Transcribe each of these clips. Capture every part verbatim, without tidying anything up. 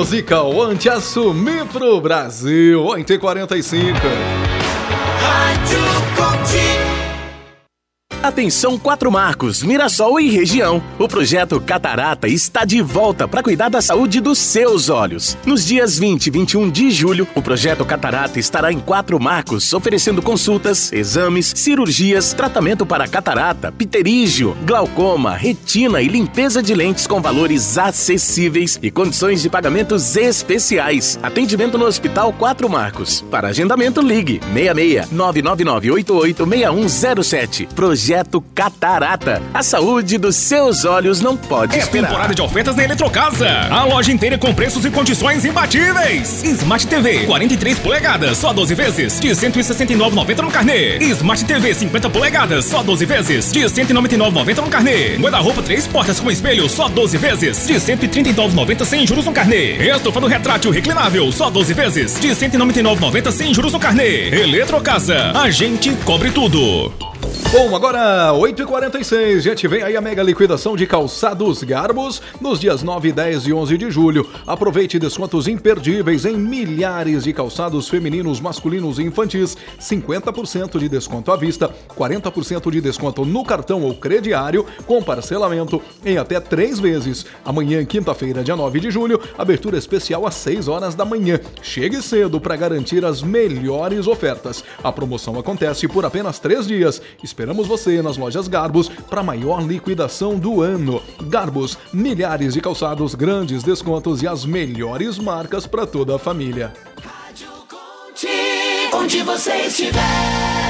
musical anti-assumir pro Brasil. oito e quarenta e cinco. Rádio Contigo. Atenção Quatro Marcos, Mirassol e região. O projeto Catarata está de volta para cuidar da saúde dos seus olhos. Nos dias vinte e vinte e um de julho, o projeto Catarata estará em Quatro Marcos, oferecendo consultas, exames, cirurgias, tratamento para catarata, pterígio, glaucoma, retina e limpeza de lentes com valores acessíveis e condições de pagamentos especiais. Atendimento no Hospital Quatro Marcos. Para agendamento, ligue seis seis nove nove nove oito oito seis um zero sete. Projeto Catarata. A saúde dos seus olhos não pode é esperar. É temporada de ofertas na Eletrocasa. A loja inteira com preços e condições imbatíveis. Smart T V quarenta e três polegadas, só doze vezes, de cento e sessenta e nove reais e noventa centavos no carnê. Smart T V cinquenta polegadas, só doze vezes, de cento e noventa e nove reais e noventa centavos no carnê. Guarda-roupa três portas com espelho, só doze vezes, de cento e trinta e nove reais e noventa centavos sem juros no carnê. Estofado retrátil reclinável, só doze vezes, de cento e noventa e nove reais e noventa centavos sem juros no carnê. Eletrocasa, a gente cobre tudo. Bom, agora oito e quarenta e seis, gente, vem aí a mega liquidação de calçados Garbos nos dias nove, dez e onze de julho. Aproveite descontos imperdíveis em milhares de calçados femininos, masculinos e infantis, cinquenta por cento de desconto à vista, quarenta por cento de desconto no cartão ou crediário, com parcelamento em até três vezes. Amanhã, quinta-feira, dia nove de julho, abertura especial às seis horas da manhã. Chegue cedo para garantir as melhores ofertas. A promoção acontece por apenas três dias. Esperamos você nas lojas Garbos para a maior liquidação do ano. Garbos, milhares de calçados, grandes descontos e as melhores marcas para toda a família. Rádio Contigo, onde você estiver.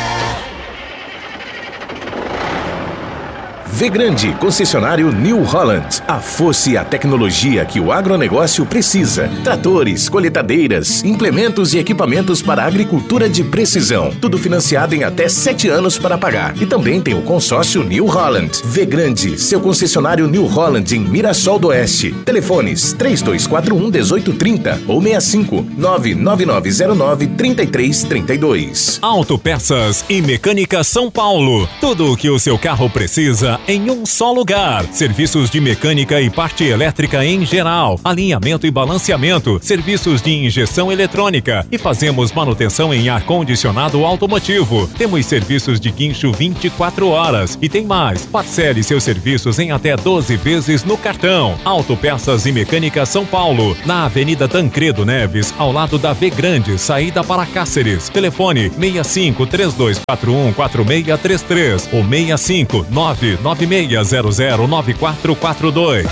Vegrande, concessionário New Holland. A força e a tecnologia que o agronegócio precisa. Tratores, coletadeiras, implementos e equipamentos para a agricultura de precisão. Tudo financiado em até sete anos para pagar. E também tem o consórcio New Holland. Vegrande, seu concessionário New Holland em Mirassol do Oeste. Telefones três dois quatro um, um oito três zero ou seis cinco nove nove nove zero nove três três três dois. Autopeças e Mecânica São Paulo. Tudo o que o seu carro precisa em um só lugar. Serviços de mecânica e parte elétrica em geral, alinhamento e balanceamento, serviços de injeção eletrônica e fazemos manutenção em ar-condicionado automotivo. Temos serviços de guincho vinte e quatro horas e tem mais. Parcele seus serviços em até doze vezes no cartão. Autopeças e Mecânica São Paulo, na Avenida Tancredo Neves, ao lado da Vegrande, saída para Cáceres. Telefone seis cinco três dois quatro um quatro seis três três ou seis cinco nove nove seis zero zero nove quatro quatro dois.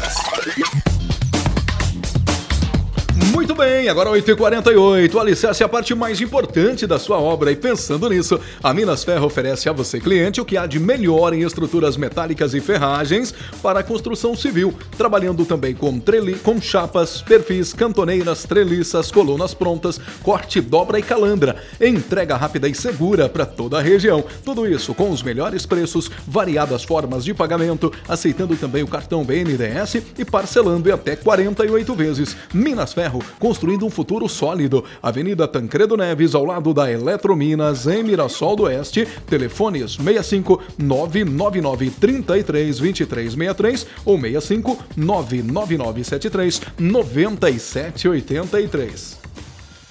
Muito bem, agora oito e quarenta e oito, o alicerce é a parte mais importante da sua obra e pensando nisso, a Minas Ferro oferece a você, cliente, o que há de melhor em estruturas metálicas e ferragens para a construção civil, trabalhando também com, treli com chapas, perfis, cantoneiras, treliças, colunas prontas, corte, dobra e calandra, entrega rápida e segura para toda a região, tudo isso com os melhores preços, variadas formas de pagamento, aceitando também o cartão B N D E S e parcelando em até quarenta e oito vezes. Minas Ferro, construindo um futuro sólido. Avenida Tancredo Neves, ao lado da Eletrominas, em Mirassol do Oeste. Telefones seis cinco nove nove nove três três dois três seis três ou seis cinco nove nove nove sete três nove sete oito três.